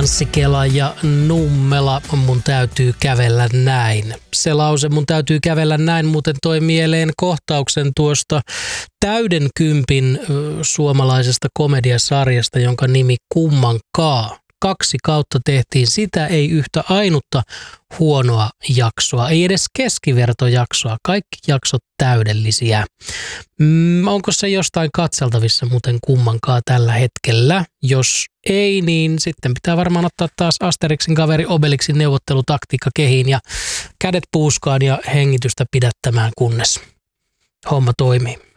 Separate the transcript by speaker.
Speaker 1: Anssikela ja Nummela, mun täytyy kävellä näin. Se lause, mun täytyy kävellä näin, muuten toi mieleen kohtauksen tuosta täyden kympin suomalaisesta komediasarjasta, jonka nimi Kummankaa. 2 kautta tehtiin, sitä ei yhtä ainutta huonoa jaksoa, ei edes keskivertojaksoa, kaikki jaksot täydellisiä. Onko se jostain katseltavissa muuten Kummankaa tällä hetkellä? Jos ei, niin sitten pitää varmaan ottaa taas Asterixin kaveri Obelixin neuvottelutaktiikka kehiin ja kädet puuskaan ja hengitystä pidättämään, kunnes homma toimii.